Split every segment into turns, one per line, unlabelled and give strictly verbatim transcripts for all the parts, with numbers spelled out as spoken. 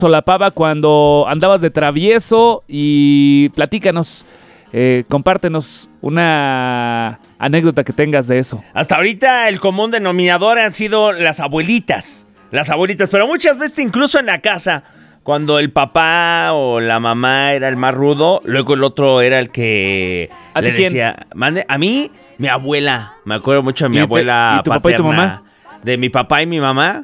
solapaba cuando andabas de travieso? Y platícanos, eh, compártenos una anécdota que tengas de eso.
Hasta ahorita el común denominador han sido las abuelitas. Las abuelitas, pero muchas veces incluso en la casa, cuando el papá o la mamá era el más rudo, luego el otro era el que
¿A
le
ti
decía, mande, a mí, mi abuela, me acuerdo mucho de mi
¿Y te-
abuela
y tu
paterna,
papá y tu mamá?
de mi papá y mi mamá,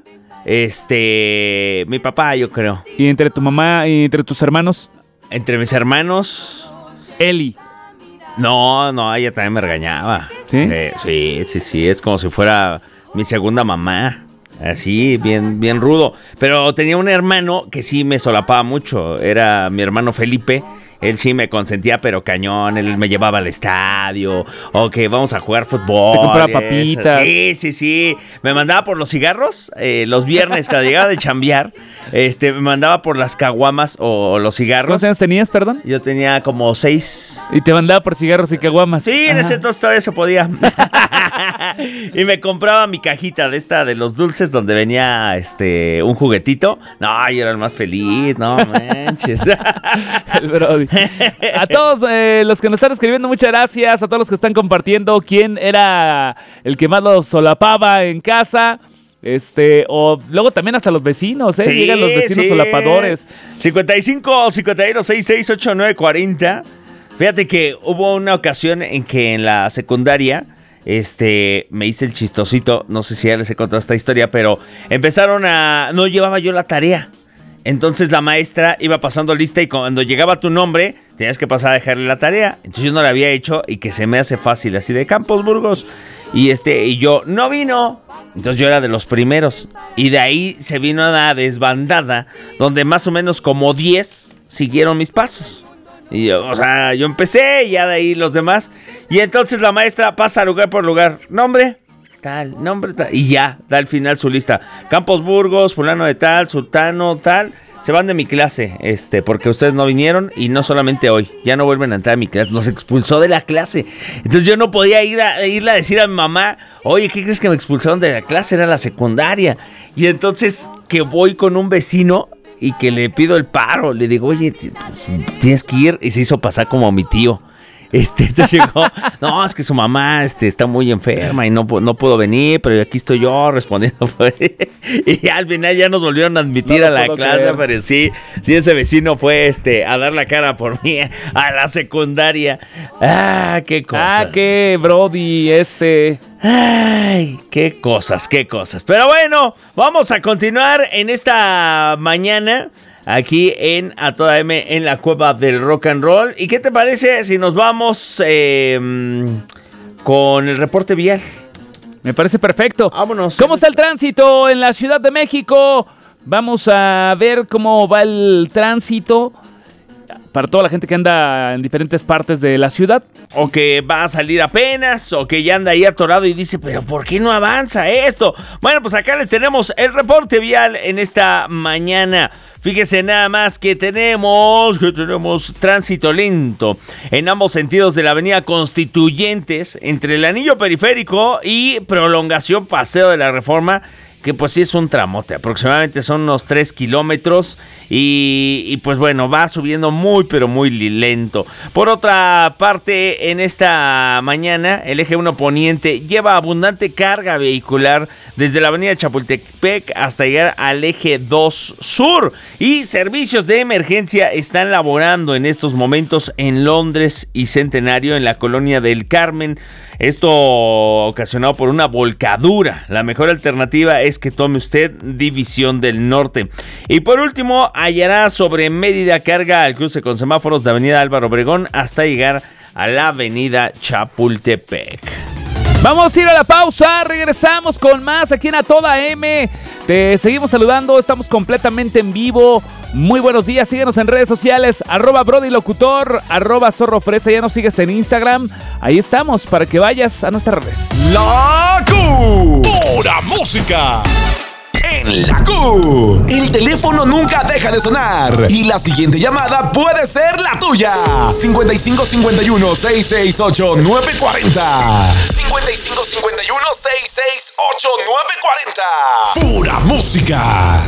este, mi papá yo creo,
¿Y entre tu mamá y entre tus hermanos?
entre mis hermanos,
Eli.
no, no, ella también me regañaba.
¿Sí?
Eh, sí, sí, sí, es como si fuera mi segunda mamá. Así, bien, bien rudo. Pero tenía un hermano que sí me solapaba mucho. Era mi hermano Felipe. Él sí me consentía, pero cañón. Él me llevaba al estadio. O que vamos a jugar fútbol.
Te compraba
y
papitas.
eso. Sí, sí, sí. Me mandaba por los cigarros. Eh, los viernes, cuando llegaba de chambear, este, me mandaba por las caguamas o, o los cigarros.
¿Cuántos años tenías, perdón?
Yo tenía como seis.
Y te mandaba por cigarros y caguamas.
Sí, en
Ajá.
ese entonces todavía se podía. Y me compraba mi cajita de esta de los dulces donde venía este un juguetito. No, yo era el más feliz, no manches.
El Brody. A todos eh, los que nos están escribiendo, muchas gracias. A todos los que están compartiendo quién era el que más los solapaba en casa. Este, o luego también hasta los vecinos, ¿eh?
Sí,
Llegan los vecinos
sí.
solapadores.
cincuenta y cinco, cincuenta y uno, sesenta y seis, ochenta y nueve, cuarenta. Fíjate que hubo una ocasión en que en la secundaria este, me hice el chistosito. No sé si ya les he contado esta historia, pero empezaron a... No llevaba yo la tarea. Entonces la maestra iba pasando lista y cuando llegaba tu nombre, tenías que pasar a dejarle la tarea. Entonces yo no la había hecho y que se me hace fácil, así de Campos Burgos. Y este, y yo, no vino. Entonces yo era de los primeros. Y de ahí se vino una desbandada donde más o menos como diez siguieron mis pasos. Y yo, o sea, yo empecé y ya de ahí los demás. Y entonces la maestra pasa lugar por lugar. Nombre, tal, nombre, tal. Y ya, da al final su lista. Campos Burgos, fulano de tal, sultano, tal. Se van de mi clase, este, porque ustedes no vinieron y no solamente hoy. Ya no vuelven a entrar a mi clase. Nos expulsó de la clase. Entonces yo no podía ir a, irle a decir a mi mamá, oye, ¿qué crees que me expulsaron de la clase? Era la secundaria. Y entonces que voy con un vecino y que le pido el paro. Le digo, oye, pues, tienes que ir. Y se hizo pasar como mi tío. Este, entonces llegó, no, es que su mamá este, está muy enferma y no, no puedo venir, pero aquí estoy yo respondiendo por él. Y ya al final ya nos volvieron a admitir
No
a
lo
la
puedo
clase,
creer.
pero sí, sí, ese vecino fue este, a dar la cara por mí a la secundaria. Ah, qué cosas.
Ah, qué Brody, este.
Ay, qué cosas, qué cosas. Pero bueno, vamos a continuar en esta mañana aquí en A Toda M en la Cueva del Rock and Roll. ¿Y qué te parece si nos vamos eh, con el reporte vial?
Me parece perfecto.
Vámonos.
¿Cómo está el tránsito en la Ciudad de México? Vamos a ver cómo va el tránsito para toda la gente que anda en diferentes partes de la ciudad.
O que va a salir apenas, o que ya anda ahí atorado y dice, pero ¿por qué no avanza esto? Bueno, pues acá les tenemos el reporte vial en esta mañana. Fíjese nada más que tenemos, que tenemos tránsito lento en ambos sentidos de la avenida Constituyentes, entre el anillo periférico y prolongación Paseo de la Reforma, que pues sí es un tramote, aproximadamente son unos tres kilómetros y, y pues bueno, va subiendo muy pero muy lento. Por otra parte, en esta mañana el eje uno poniente lleva abundante carga vehicular desde la avenida Chapultepec hasta llegar al eje dos sur y servicios de emergencia están laborando en estos momentos en Londres y Centenario en la colonia del Carmen. Esto ocasionado por una volcadura. La mejor alternativa es que tome usted División del Norte. Y por último, hallará sobre Mérida carga al cruce con semáforos de avenida Álvaro Obregón hasta llegar a la avenida Chapultepec.
Vamos a ir a la pausa, regresamos con más aquí en A Toda M. Te seguimos saludando, estamos completamente en vivo. Muy buenos días, síguenos en redes sociales, arroba Brody Locutor, arroba Zorro Fresa, ya nos sigues en Instagram. Ahí estamos, para que vayas a nuestras redes.
La Q. Pura música. En la Q, el teléfono nunca deja de sonar y la siguiente llamada puede ser la tuya. cincuenta y cinco cincuenta y uno sesenta y seis ocho nueve cuarenta. cincuenta y cinco cincuenta y uno sesenta y seis ocho nueve cuarenta. Pura música.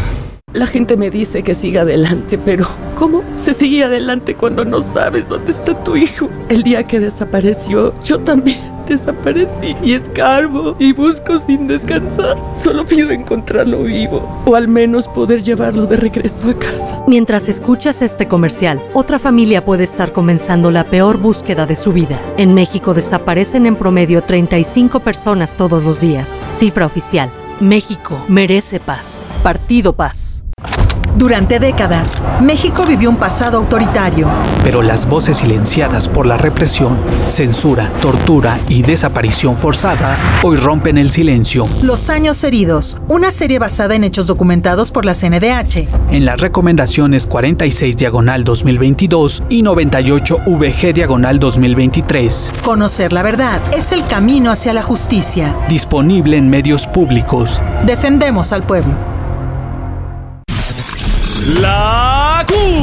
La gente me dice que siga adelante, pero ¿cómo se sigue adelante cuando no sabes dónde está tu hijo? El día que desapareció, yo también desaparecí y escarbo y busco sin descansar. Solo pido encontrarlo vivo o al menos poder llevarlo de regreso a casa.
Mientras escuchas este comercial, otra familia puede estar comenzando la peor búsqueda de su vida. En México desaparecen en promedio treinta y cinco personas todos los días. Cifra oficial. México merece paz. Partido Paz.
Durante décadas, México vivió un pasado autoritario.
Pero las voces silenciadas por la represión, censura, tortura y desaparición forzada hoy rompen el silencio.
Los años heridos, una serie basada en hechos documentados por la C N D H.
En las recomendaciones cuarenta y seis diagonal dos mil veintidós y noventa y ocho V G diagonal dos mil veintitrés.
Conocer la verdad es el camino hacia la justicia.
Disponible en medios públicos.
Defendemos al pueblo.
La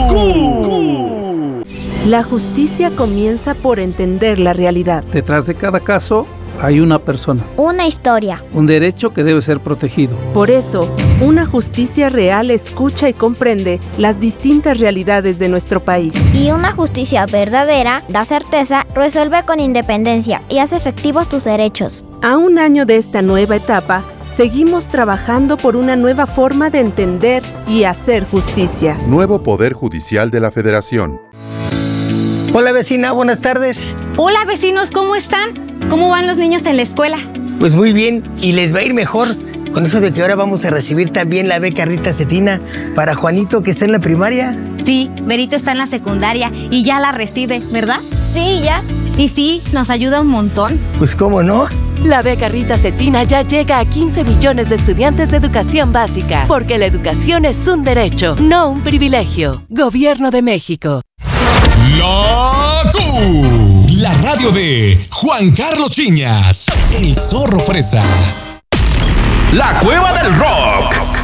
Q.
La justicia comienza por entender la realidad.
Detrás de cada caso hay una persona,
una historia,
un derecho que debe ser protegido.
Por eso, una justicia real escucha y comprende las distintas realidades de nuestro país.
Y una justicia verdadera da certeza, resuelve con independencia y hace efectivos tus derechos.
A un año de esta nueva etapa, seguimos trabajando por una nueva forma de entender y hacer justicia.
Nuevo Poder Judicial de la Federación.
Hola vecina, buenas tardes.
Hola vecinos, ¿cómo están? ¿Cómo van los niños en la escuela?
Pues muy bien, y les va a ir mejor con eso de que ahora vamos a recibir también la beca Rita Cetina para Juanito, que está en la primaria.
Sí, Berito está en la secundaria y ya la recibe, ¿verdad?
Sí, ya.
Y sí, nos ayuda un montón.
Pues cómo no.
La beca Rita Cetina ya llega a quince millones de estudiantes de educación básica, porque la educación es un derecho, no un privilegio. Gobierno de México.
La Q, la radio de Juan Carlos Chiñas, el Zorro Fresa.
La Cueva del Rock.